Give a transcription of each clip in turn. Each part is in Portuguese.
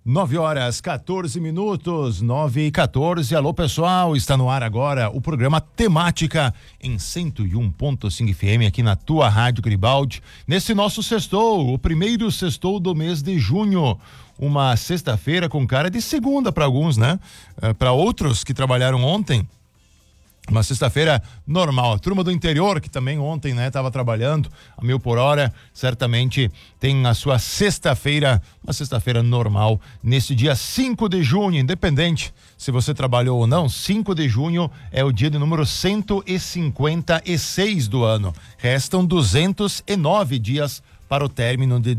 9h14, 9h14. Alô, pessoal, está no ar agora o programa Temática em 101.5 FM aqui na tua Rádio Garibaldi. Nesse nosso sextou, o primeiro sextou do mês de junho. Uma sexta-feira com cara de segunda para alguns, né? Para outros que trabalharam ontem. Uma sexta-feira normal. A turma do interior, que também ontem, né, estava trabalhando a 1.000 por hora, certamente tem a sua sexta-feira, uma sexta-feira normal, nesse dia 5 de junho, independente se você trabalhou ou não. 5 de junho é o dia de número 156 do ano. Restam 209 dias para o término de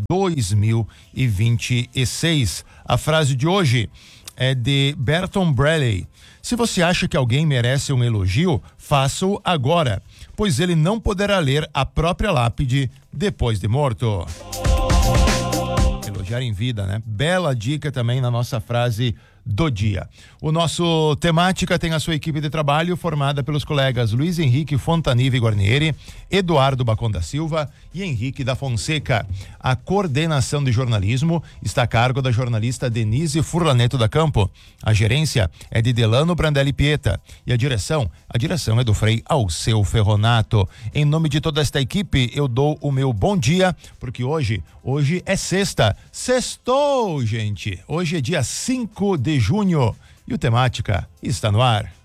2026. A frase de hoje é de Bertolt Brecht. Se você acha que alguém merece um elogio, faça-o agora, pois ele não poderá ler a própria lápide depois de morto. Elogiar em vida, né? Bela dica também na nossa frase do dia. O nosso Temática tem a sua equipe de trabalho formada pelos colegas Luiz Henrique Fontanive Guarnieri, Eduardo Bacon da Silva e Henrique da Fonseca. A coordenação de jornalismo está a cargo da jornalista Denise Furlaneto da Campo. A gerência é de Delano Brandelli Pieta e a direção é do Frei Alceu Ferronato. Em nome de toda esta equipe, eu dou o meu bom dia, porque hoje é sexta. Sextou, gente! Hoje é dia 5 de junho e o Temática está no ar.